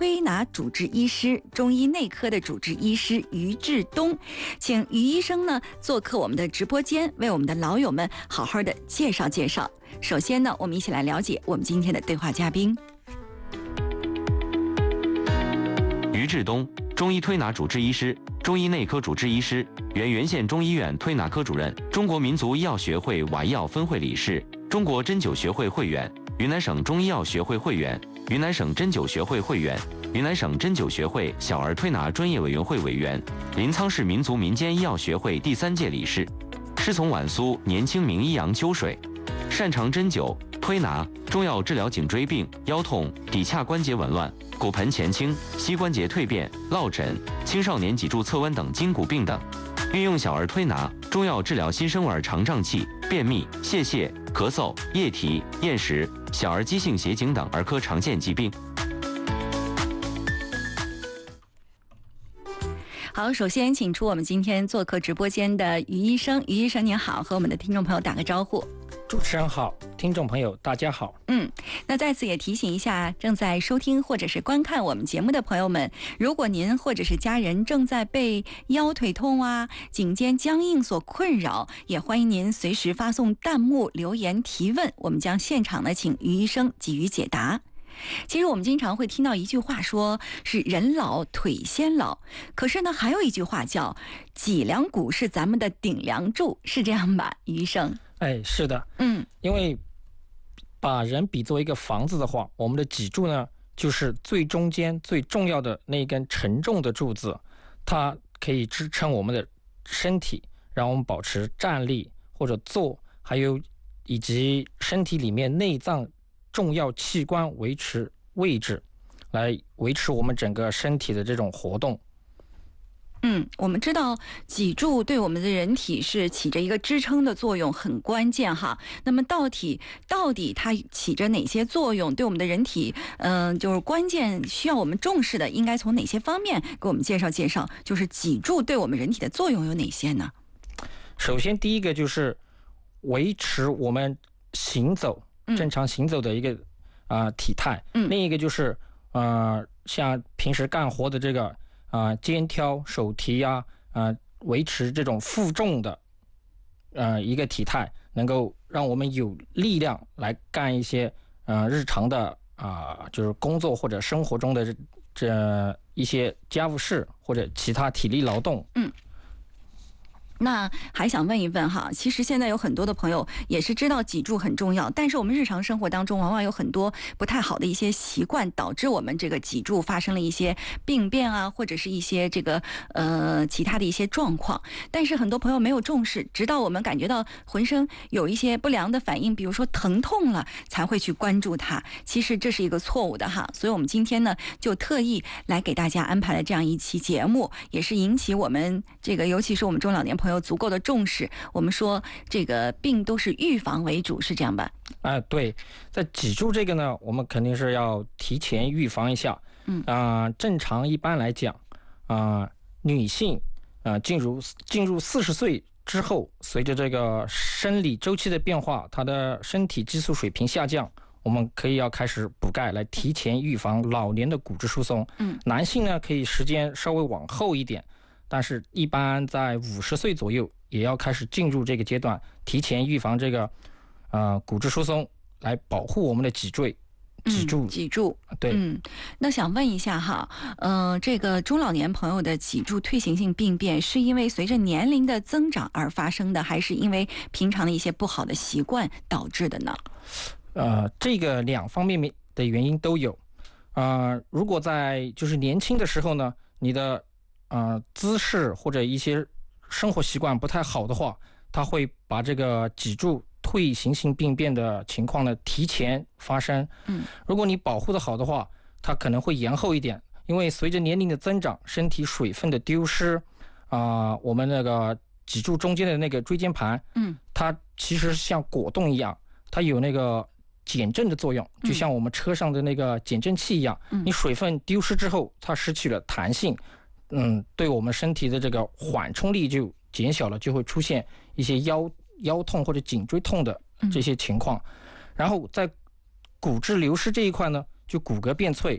推拿主治医师、中医内科的主治医师于志东，请于医生呢做客我们的直播间，为我们的老友们好好的介绍介绍。首先呢，我们一起来了解我们今天的对话嘉宾。 于志东，中医推拿主治医师、中医内科主治医师，原原县中医院推拿科主任，中国民族医药学会瓦医药分会理事，中国针灸学会会员，云南省中医药学会会员，云南省针灸学会会员，云南省针灸学会小儿推拿专业委员会委员，临沧市民族民间医药学会第3届理事，师从晚苏年清名医杨秋水，擅长针灸、推拿、中药治疗颈椎病、腰痛、骶髂关节紊乱、骨盆前倾、膝关节蜕变、落枕、青少年脊柱侧弯等筋骨病等，运用小儿推拿、中药治疗新生儿肠胀气、便秘、泄泻、咳嗽、液体、厌食、小儿急性斜颈等儿科常见疾病。 好，首先请出我们今天做客直播间的于医生。于医生您好，和我们的听众朋友打个招呼。 主持人好，听众朋友大家好。 那在此也提醒一下正在收听或者是观看我们节目的朋友们，如果您或者是家人正在被腰腿痛啊、颈肩僵硬所困扰，也欢迎您随时发送弹幕留言提问，我们将现场呢请于医生给予解答。其实我们经常会听到一句话，说是人老腿先老，可是呢还有一句话叫脊梁骨是咱们的顶梁柱，是这样吧，于医生？ 是的，因为把人比作一个房子的话，我们的脊柱呢就是最中间最重要的那一根沉重的柱子，它可以支撑我们的身体，让我们保持站立或者坐，还有以及身体里面内脏重要器官维持位置，来维持我们整个身体的这种活动。 我们知道脊柱对我们的人体是起着一个支撑的作用，很关键哈。那么到底它起着哪些作用？对我们的人体，就是关键需要我们重视的，应该从哪些方面给我们介绍介绍？就是脊柱对我们人体的作用有哪些呢？ 首先，第一个就是维持我们行走正常行走的一个体态。另一个就是像平时干活的这个肩挑手提维持这种负重的一个体态，能够让我们有力量来干一些日常的就是工作或者生活中的这一些家务事或者其他体力劳动。 那还想问一问哈，其实现在有很多的朋友也是知道脊柱很重要，但是我们日常生活当中往往有很多不太好的一些习惯，导致我们这个脊柱发生了一些病变啊，或者是一些这个其他的一些状况。但是很多朋友没有重视，直到我们感觉到浑身有一些不良的反应，比如说疼痛了，才会去关注它。其实这是一个错误的哈，所以我们今天呢就特意来给大家安排了这样一期节目，也是引起我们这个尤其是我们中老年朋友有足够的重视。我们说这个病都是预防为主，是这样吧？ 对，在脊柱这个呢，我们肯定是要提前预防一下。正常一般来讲，女性进入40岁之后，随着这个生理周期的变化，她的身体激素水平下降，我们可以要开始补钙，来提前预防老年的骨质疏松。男性呢可以时间稍微往后一点，但是一般在50岁左右也要开始进入这个阶段，提前预防这个骨质疏松，来保护我们的脊柱。对。 那想问一下哈，这个中老年朋友的脊柱退行性病变是因为随着年龄的增长而发生的，还是因为平常的一些不好的习惯导致的呢？ 这个2方面的原因都有。如果在就是年轻的时候呢，你的姿势或者一些生活习惯不太好的话，它会把这个脊柱退行性病变的情况呢提前发生。如果你保护的好的话，它可能会延后一点，因为随着年龄的增长，身体水分的丢失，我们那个脊柱中间的那个椎间盘，它其实像果冻一样，它有那个减震的作用，就像我们车上的那个减震器一样。你水分丢失之后，它失去了弹性，对我们身体的这个缓冲力就减小了，就会出现一些腰痛或者颈椎痛的这些情况。然后在骨质流失这一块呢，就骨骼变脆，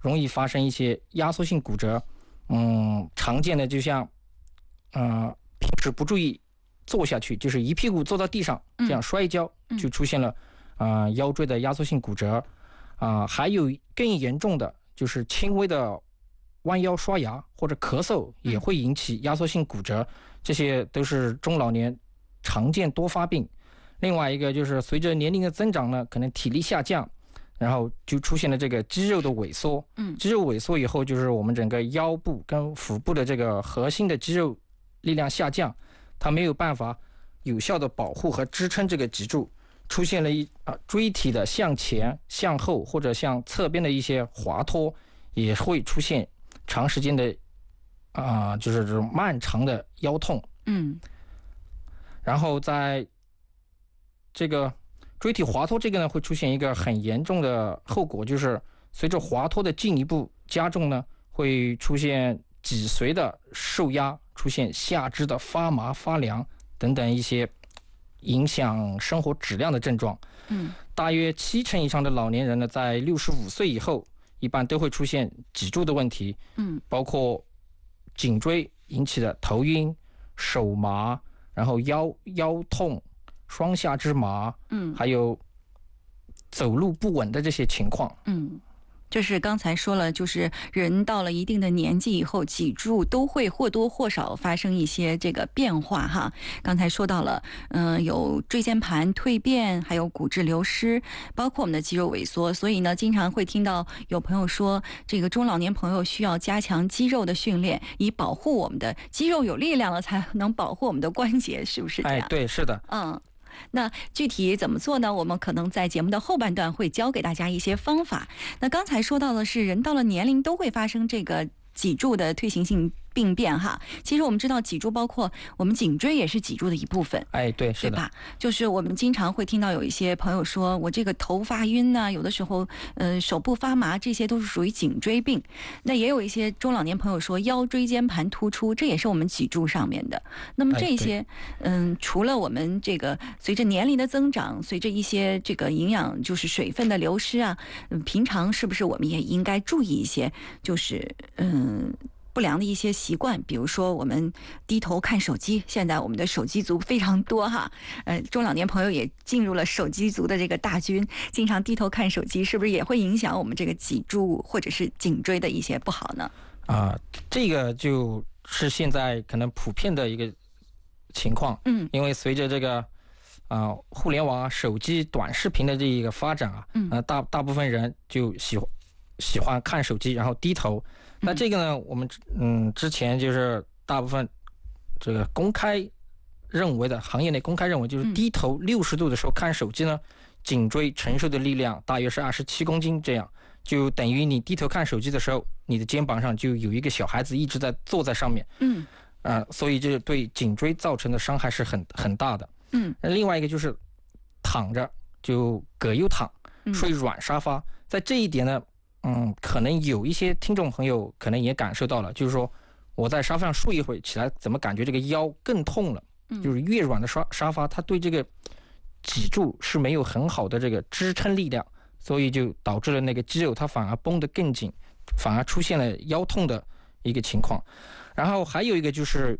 容易发生一些压缩性骨折。常见的就像平时不注意坐下去，就是一屁股坐到地上，这样摔跤，就出现了腰椎的压缩性骨折。还有更严重的就是轻微的弯腰刷牙或者咳嗽也会引起压缩性骨折，这些都是中老年常见多发病。另外一个就是随着年龄的增长呢，可能体力下降，然后就出现了这个肌肉的萎缩。肌肉萎缩以后，就是我们整个腰部跟腹部的这个核心的肌肉力量下降，它没有办法有效的保护和支撑这个脊柱，出现了椎体的向前、向后或者向侧边的一些滑脱，也会出现长时间的就是这种漫长的腰痛。然后在这个椎体滑脱这个呢，会出现一个很严重的后果，就是随着滑脱的进一步加重呢，会出现脊髓的受压，出现下肢的发麻发凉等等一些影响生活质量的症状。大约70%以上的老年人呢，在65岁以后一般都会出现脊柱的问题。包括颈椎引起的头晕、手麻，然后腰痛、双下肢麻，还有走路不稳的这些情况。 就是刚才说了，就是人到了一定的年纪以后，脊柱都会或多或少发生一些这个变化哈。刚才说到了，有椎间盘蜕变，还有骨质流失，包括我们的肌肉萎缩。所以呢，经常会听到有朋友说，这个中老年朋友需要加强肌肉的训练，以保护我们的肌肉有力量了，才能保护我们的关节，是不是这样？ 对，是的。 那具体怎么做呢？我们可能在节目的后半段会教给大家一些方法。那刚才说到的是，人到了年龄都会发生这个脊柱的退行性病变哈。其实我们知道脊柱包括我们颈椎也是脊柱的一部分。 对，是的， 对吧？就是我们经常会听到有一些朋友说，我这个头发晕呢，有的时候手部发麻，这些都是属于颈椎病。那也有一些中老年朋友说腰椎间盘突出，这也是我们脊柱上面的。那么这些除了我们这个随着年龄的增长，随着一些这个营养就是水分的流失啊，平常是不是我们也应该注意一些，就是不良的一些习惯，比如说我们低头看手机，现在我们的手机族非常多哈，中老年朋友也进入了手机族的这个大军，经常低头看手机，是不是也会影响我们这个脊柱或者是颈椎的一些不好呢？ 这个就是现在可能普遍的一个情况。因为随着这个互联网、手机、短视频的这一个发展大部分人就喜欢看手机，然后低头。那这个呢，我们之前就是大部分这个公开认为的，行业内公开认为，就是低头60度的时候看手机呢，颈椎承受的力量大约是27公斤，这样就等于你低头看手机的时候，你的肩膀上就有一个小孩子一直在坐在上面。所以这对颈椎造成的伤害是很大的。另外一个就是躺着，就葛优躺，睡软沙发。在这一点呢，可能有一些听众朋友可能也感受到了，就是说我在沙发上睡一会起来，怎么感觉这个腰更痛了？就是越软的沙发，它对这个脊柱是没有很好的这个支撑力量，所以就导致了那个肌肉它反而绷得更紧，反而出现了腰痛的一个情况。然后还有一个就是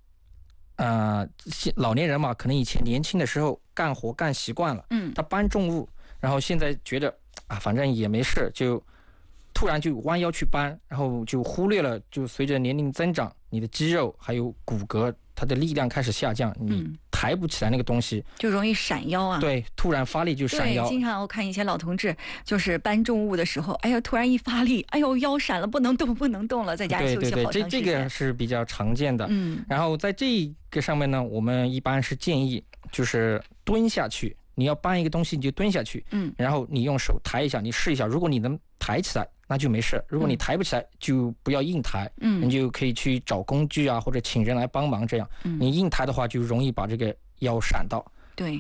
老年人嘛，可能以前年轻的时候干活干习惯了，他搬重物，然后现在觉得反正也没事，就突然就弯腰去搬，然后就忽略了，就随着年龄增长，你的肌肉还有骨骼它的力量开始下降，你抬不起来那个东西， 就容易闪腰啊。 对，突然发力就闪腰。 对，经常我看一些老同志，就是搬重物的时候，哎呦，突然一发力，哎呦，腰闪了，不能动了，在家休息好长时间。 这个是比较常见的。然后在这个上面呢，我们一般是建议就是蹲下去，你要搬一个东西你就蹲下去，然后你用手抬一下，你试一下，如果你能抬起来那就没事，如果你抬不起来就不要硬抬，你就可以去找工具或者请人来帮忙，这样你硬抬的话就容易把这个腰闪到。 对，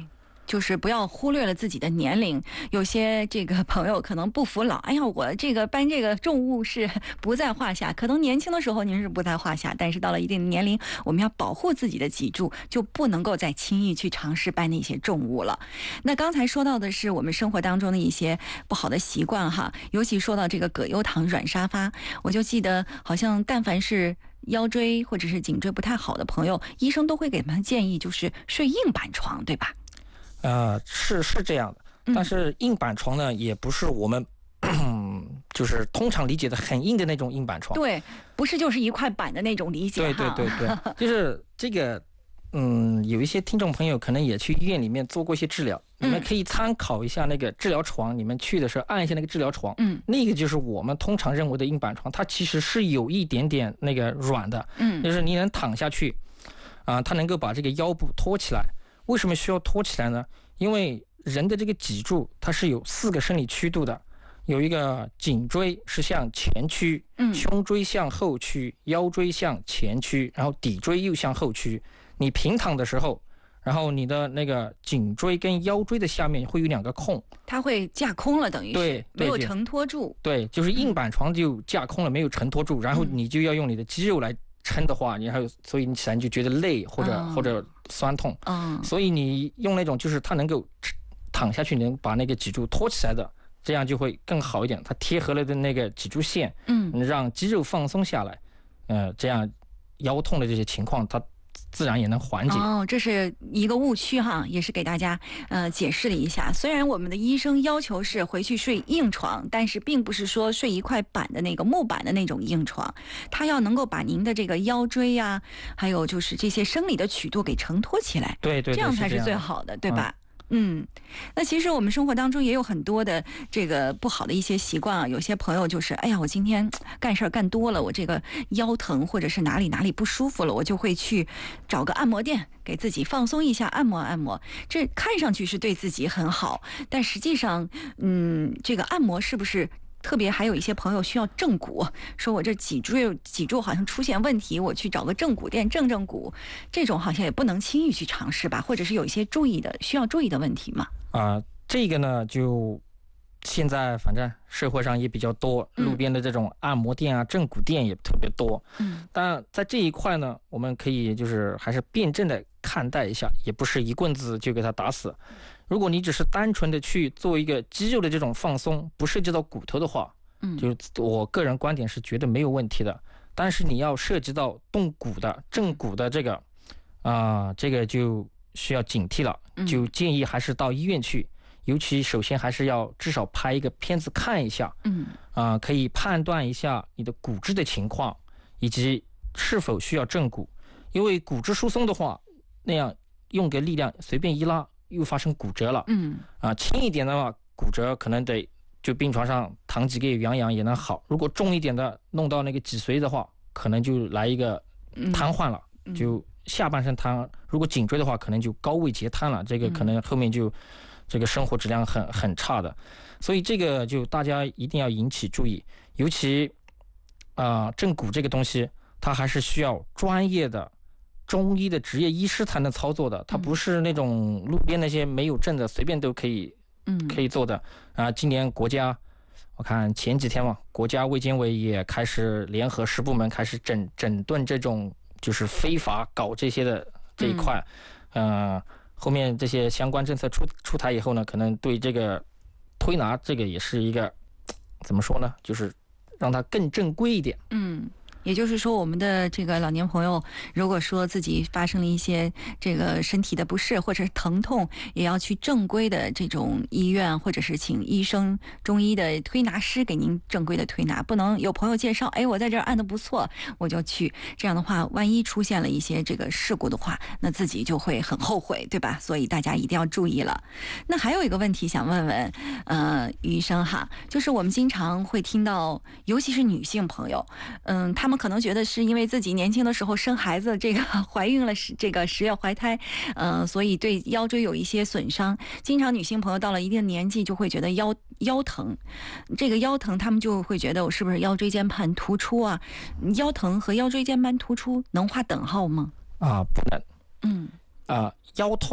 就是不要忽略了自己的年龄。有些这个朋友可能不服老，哎呀，我这个搬这个重物是不在话下。可能年轻的时候您是不在话下，但是到了一定的年龄，我们要保护自己的脊柱，就不能够再轻易去尝试搬那些重物了。那刚才说到的是我们生活当中的一些不好的习惯哈，尤其说到这个葛优躺软沙发，我就记得好像但凡是腰椎或者是颈椎不太好的朋友，医生都会给他们建议，就是睡硬板床，对吧？ 是这样的，但是硬板床呢，也不是我们就是通常理解的很硬的那种硬板床。 对，不是就是一块板的那种理解哈。 对，就是这个，有一些听众朋友可能也去医院里面做过一些治疗，你们可以参考一下那个治疗床，你们去的时候按一下那个治疗床，那个就是我们通常认为的硬板床，它其实是有一点点那个软的，就是你能躺下去，它能够把这个腰部托起来。为什么需要托起来呢？因为人的这个脊柱它是有4个生理曲度的，有一个颈椎是向前屈，胸椎向后屈，腰椎向前屈，然后骶椎又向后屈。你平躺的时候，然后你的那个颈椎跟腰椎的下面会有2个空， 它会架空了，等于是对没有承托住。 对，就是硬板床就架空了，没有承托住，然后你就要用你的肌肉来撑的话，然后所以你起来就觉得累或者酸痛，所以你用那种就是它能够躺下去，能把那个脊柱托起来的，这样就会更好一点。它贴合了的那个脊柱线，让肌肉放松下来，这样腰痛的这些情况它自然也能缓解。 这是一个误区哈，也是给大家解释了一下。虽然我们的医生要求是回去睡硬床，但是并不是说睡一块板的那个木板的那种硬床，它要能够把您的这个腰椎呀，还有就是这些生理的曲度给承托起来， 对， 这样才是最好的，对吧？那其实我们生活当中也有很多的这个不好的一些习惯啊。有些朋友就是，哎呀，我今天干事儿干多了，我这个腰疼或者是哪里不舒服了，我就会去找个按摩店给自己放松一下，按摩按摩。这看上去是对自己很好，但实际上，这个按摩是不是？特别还有一些朋友需要正骨，说我这脊柱好像出现问题，我去找个正骨店正骨，这种好像也不能轻易去尝试吧，或者是有一些需要注意的问题嘛？ 这个呢，就现在反正社会上也比较多，路边的这种按摩店啊、正骨店也特别多。但在这一块呢，我们可以就是还是辩证的看待一下，也不是一棍子就给他打死。如果你只是单纯的去做一个肌肉的这种放松，不涉及到骨头的话，就是我个人观点是觉得没有问题的。但是你要涉及到动骨的正骨的这个，这个就需要警惕了，就建议还是到医院去。尤其首先还是要至少拍一个片子看一下，可以判断一下你的骨质的情况，以及是否需要正骨。因为骨质疏松的话，那样用个力量随便一拉，又发生骨折了。轻一点的话，骨折可能得就病床上躺几个月养养也能好。如果重一点的，弄到那个脊髓的话，可能就来一个瘫痪了，就下半身瘫。如果颈椎的话，可能就高位截瘫了，这个可能后面就这个生活质量很差的。所以这个就大家一定要引起注意，尤其正骨这个东西，它还是需要专业的中医的职业医师才能操作的，它不是那种路边那些没有证的随便都可以做的。今年国家我看前几天嘛，国家卫健委也开始联合10部门开始整顿这种就是非法搞这些的这一块。后面这些相关政策出台以后呢，可能对这个推拿这个也是一个怎么说呢，就是让它更正规一点。 也就是说，我们的这个老年朋友，如果说自己发生了一些这个身体的不适或者是疼痛，也要去正规的这种医院，或者是请医生、中医的推拿师给您正规的推拿，不能有朋友介绍，哎，我在这儿按的不错，我就去。这样的话，万一出现了一些这个事故的话，那自己就会很后悔，对吧？所以大家一定要注意了。那还有一个问题想问问，于医生哈，就是我们经常会听到，尤其是女性朋友，他们可能觉得是因为自己年轻的时候生孩子，这个怀孕了这个10月怀胎，所以对腰椎有一些损伤。经常女性朋友到了一定年纪就会觉得腰疼，这个腰疼他们就会觉得我是不是腰椎间盘突出啊？腰疼和腰椎间盘突出能划等号吗？ 不能。腰痛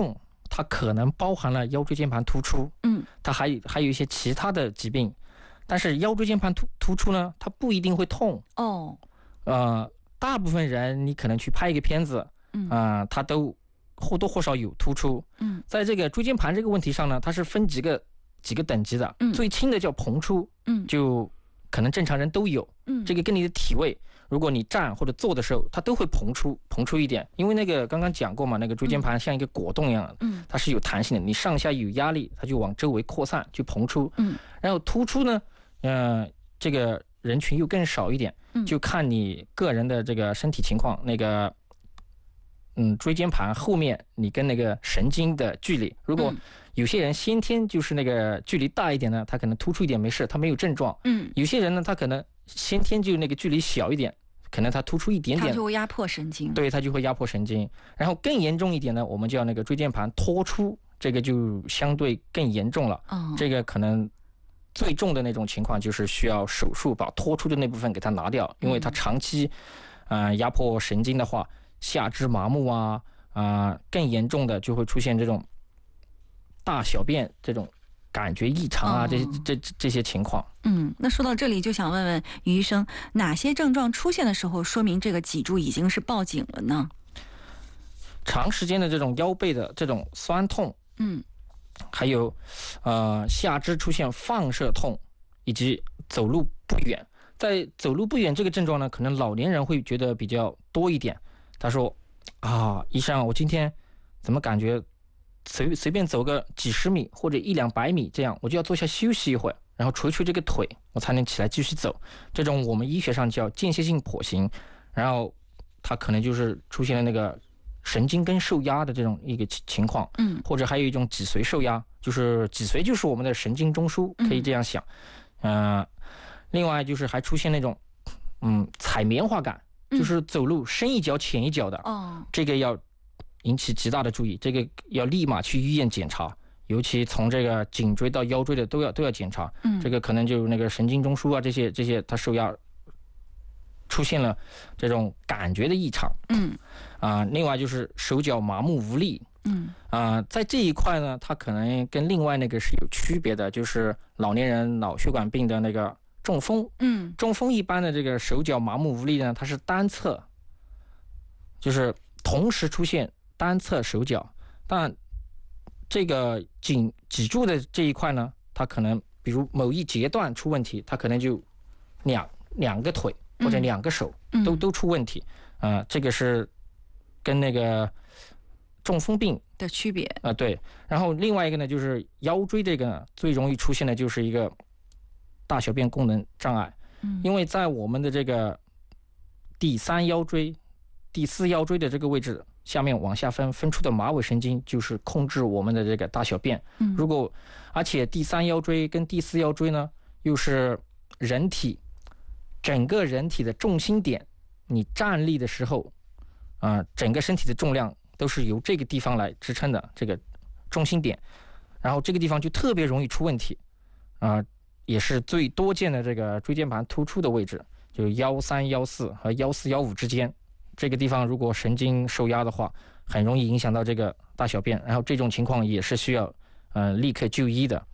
它可能包含了腰椎间盘突出，它还有一些其他的疾病，但是腰椎间盘突出呢，它不一定会痛大部分人你可能去拍一个片子，它都或多或少有突出，在这个椎间盘这个问题上呢，它是分几个等级的，最轻的叫膨出，就可能正常人都有，这个跟你的体位，如果你站或者坐的时候，它都会膨出一点，因为那个刚刚讲过嘛，那个椎间盘像一个果冻一样，它是有弹性的，你上下有压力，它就往周围扩散，就膨出，然后突出呢，这个人群又更少一点，就看你个人的这个身体情况，那个椎间盘后面你跟那个神经的距离，如果有些人先天就是那个距离大一点呢，他可能突出一点没事，他没有症状。有些人呢，他可能先天就那个距离小一点，可能他突出一点点， 它就会压迫神经。 对，他就会压迫神经。然后更严重一点呢，我们叫那个椎间盘脱出，这个就相对更严重了。这个可能最重的那种情况就是需要手术把脱出的那部分给它拿掉，因为它长期压迫神经的话，下肢麻木更严重的就会出现这种大小便这种感觉异常这些情况。 那说到这里就想问问于医生，哪些症状出现的时候说明这个脊柱已经是报警了呢？ 长时间的这种腰背的这种酸痛，还有下肢出现放射痛，以及走路不远。在走路不远这个症状呢，可能老年人会觉得比较多一点。他说医生，我今天怎么感觉随便走个几十米或者100-200米这样，我就要坐下休息一会儿，然后捶这个腿，我才能起来继续走。这种我们医学上叫间歇性跛行，然后它可能就是出现了那个神经根受压的这种一个情况，或者还有一种脊髓受压，就是脊髓就是我们的神经中枢，可以这样想。另外就是还出现那种踩棉花感，就是走路深一脚浅一脚的，这个要引起极大的注意，这个要立马去医院检查，尤其从这个颈椎到腰椎的都要检查，这个可能就那个神经中枢这些它受压出现了这种感觉的异常，另外就是手脚麻木无力，在这一块呢，它可能跟另外那个是有区别的，就是老年人脑血管病的那个中风，中风一般的这个手脚麻木无力呢，它是单侧，就是同时出现单侧手脚，但这个脊柱的这一块呢，它可能比如某一节段出问题，它可能就两个腿或者2个手都出问题，这个是跟那个中风病的区别对。然后另外一个呢，就是腰椎这个呢，最容易出现的就是一个大小便功能障碍，因为在我们的这个第3腰椎、第4腰椎的这个位置下面往下分出的马尾神经，就是控制我们的这个大小便。而且第3腰椎跟第4腰椎呢，又是整个人体的重心点，你站立的时候，整个身体的重量都是由这个地方来支撑的，这个重心点，然后这个地方就特别容易出问题，也是最多见的这个椎间盘突出的位置，就腰3、腰4和腰4、腰5之间，这个地方如果神经受压的话，很容易影响到这个大小便，然后这种情况也是需要立刻就医的。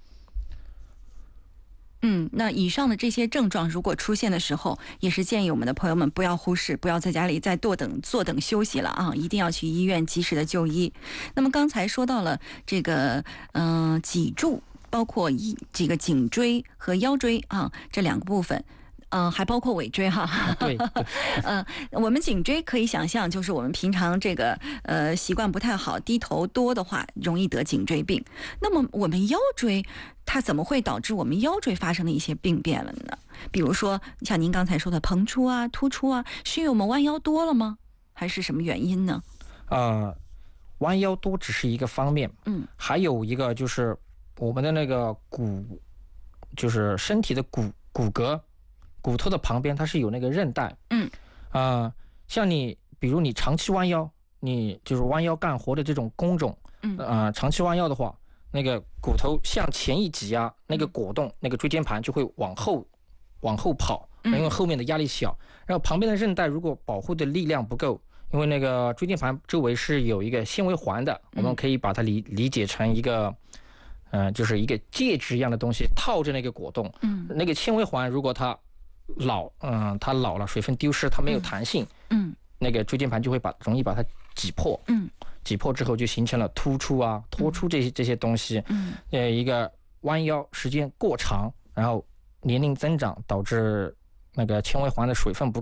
那以上的这些症状如果出现的时候，也是建议我们的朋友们不要忽视，不要在家里再坐等休息了一定要去医院及时的就医。那么刚才说到了这个脊柱，包括这个颈椎和腰椎这2个部分。还包括尾椎对我们颈椎可以想象，就是我们平常这个习惯不太好，低头多的话，容易得颈椎病。那么我们腰椎，它怎么会导致我们腰椎发生的一些病变了呢？比如说像您刚才说的膨出突出是因为我们弯腰多了吗？还是什么原因呢？ 弯腰多只是一个方面，还有一个就是我们的那个就是身体的骨骼。骨头的旁边它是有那个韧带，像你比如你长期弯腰，你就是弯腰干活的这种工种，长期弯腰的话，那个骨头向前一挤压，那个果冻那个椎间盘就会往后跑，因为后面的压力小，然后旁边的韧带如果保护的力量不够， 因为那个椎间盘周围是有一个纤维环的，我们可以把它理解成一个，就是一个戒指一样的东西套着那个果冻。那个纤维环如果它它老了，水分丢失，它没有弹性，那个椎间盘就会容易把它挤破。挤破之后就形成了突出啊、脱出这些东西。一个弯腰时间过长，然后年龄增长导致那个纤维环的水分不